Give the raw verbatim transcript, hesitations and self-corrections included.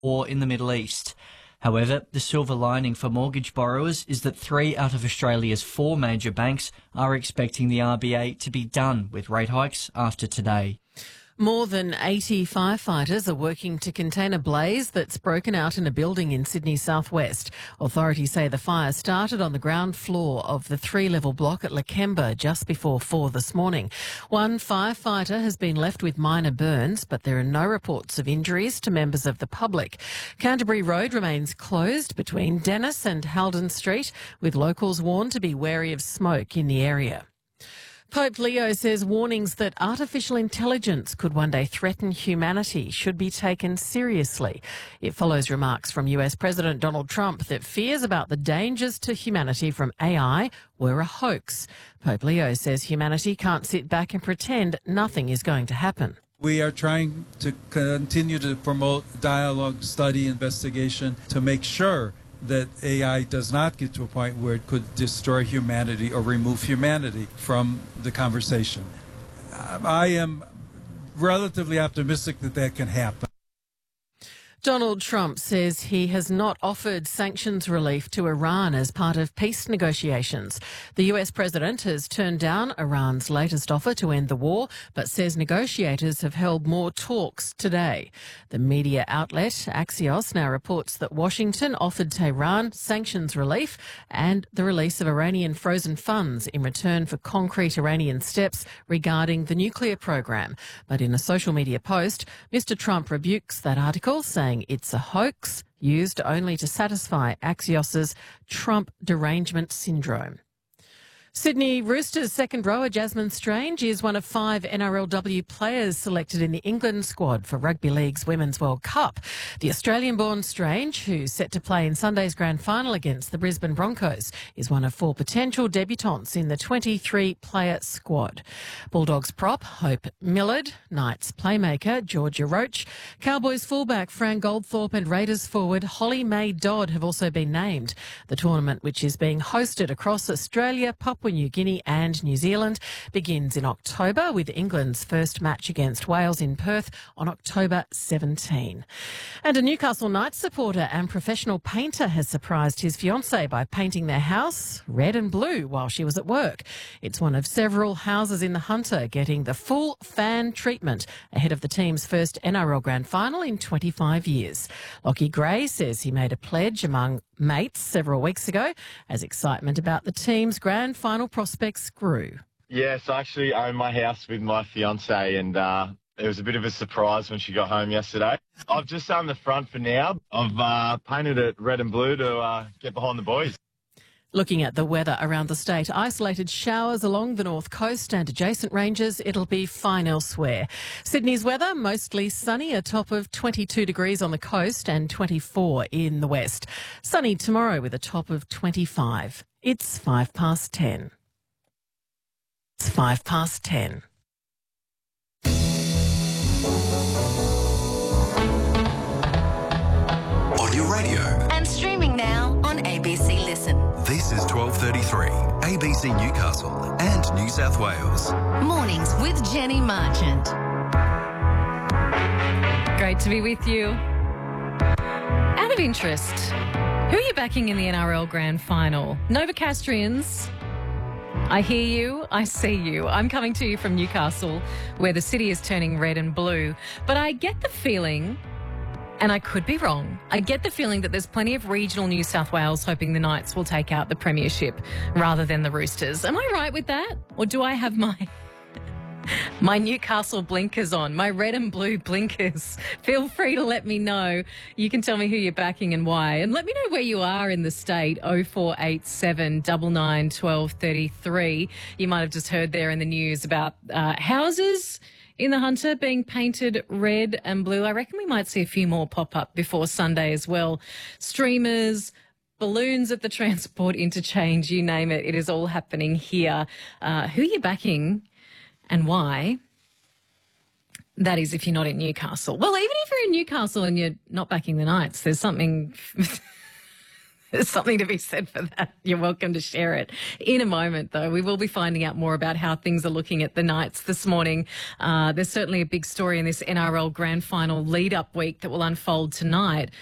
war in the Middle East. However, the silver lining for mortgage borrowers is that three out of Australia's four major banks are expecting the R B A to be done with rate hikes after today. More than eighty firefighters are working to contain a blaze that's broken out in a building in Sydney's southwest. Authorities say the fire started on the ground floor of the three-level block at Lakemba just before four this morning. One firefighter has been left with minor burns, but there are no reports of injuries to members of the public. Canterbury Road remains closed between Dennis and Halden Street, with locals warned to be wary of smoke in the area. Pope Leo says warnings that artificial intelligence could one day threaten humanity should be taken seriously. It follows remarks from U S President Donald Trump that fears about the dangers to humanity from A I were a hoax. Pope Leo says humanity can't sit back and pretend nothing is going to happen. We are trying to continue to promote dialogue, study, investigation to make sure that A I does not get to a point where it could destroy humanity or remove humanity from the conversation. I am relatively optimistic that that can happen. Donald Trump says he has not offered sanctions relief to Iran as part of peace negotiations. The U S president has turned down Iran's latest offer to end the war, but says negotiators have held more talks today. The media outlet Axios now reports that Washington offered Tehran sanctions relief and the release of Iranian frozen funds in return for concrete Iranian steps regarding the nuclear program. But in a social media post, Mister Trump rebukes that article, saying it's a hoax used only to satisfy Axios's Trump derangement syndrome. Sydney Roosters second rower Jasmine Strange is one of five N R L W players selected in the England squad for Rugby League's Women's World Cup. The Australian-born Strange, who's set to play in Sunday's grand final against the Brisbane Broncos, is one of four potential debutants in the twenty-three player squad. Bulldogs prop Hope Millard, Knights playmaker Georgia Roach, Cowboys fullback Fran Goldthorpe and Raiders forward Holly May Dodd have also been named. The tournament, which is being hosted across Australia, Papua New Guinea and New Zealand, begins in October with England's first match against Wales in Perth on October seventeenth. And a Newcastle Knights supporter and professional painter has surprised his fiancée by painting their house red and blue while she was at work. It's one of several houses in the Hunter getting the full fan treatment ahead of the team's first N R L Grand Final in twenty-five years. Lockie Gray says he made a pledge among mates several weeks ago as excitement about the team's grand final prospects grew. Yes, I actually own my house with my fiancée, and uh, it was a bit of a surprise when she got home yesterday. I've just done the front for now. I've uh, painted it red and blue to uh, get behind the boys. Looking at the weather around the state, isolated showers along the north coast and adjacent ranges. It'll be fine elsewhere. Sydney's weather, mostly sunny, a top of twenty-two degrees on the coast and twenty-four in the west. Sunny tomorrow with a top of twenty-five. It's five past ten. It's five past ten. On your radio. And streaming now on A B C Listen. This is twelve thirty-three, A B C Newcastle and New South Wales. Mornings with Jenny Marchant. Great to be with you. Out of interest, who are you backing in the N R L Grand Final? Novocastrians, I hear you, I see you. I'm coming to you from Newcastle, where the city is turning red and blue. But I get the feeling, and I could be wrong, I get the feeling that there's plenty of regional New South Wales hoping the Knights will take out the premiership rather than the Roosters. Am I right with that? Or do I have my... my Newcastle blinkers on, my red and blue blinkers? Feel free to let me know. You can tell me who you're backing and why. And let me know where you are in the state, oh four eight seven, nine nine, one two three three. You might have just heard there in the news about uh, houses in the Hunter being painted red and blue. I reckon we might see a few more pop up before Sunday as well. Streamers, balloons at the transport interchange, you name it. It is all happening here. Uh, who are you backing? And why? That is if you're not in Newcastle. Well, even if you're in Newcastle and you're not backing the Knights, there's something There's something to be said for that. You're welcome to share it. In a moment, though, we will be finding out more about how things are looking at the Knights this morning. Uh, there's certainly a big story in this N R L Grand Final lead-up week that will unfold tonight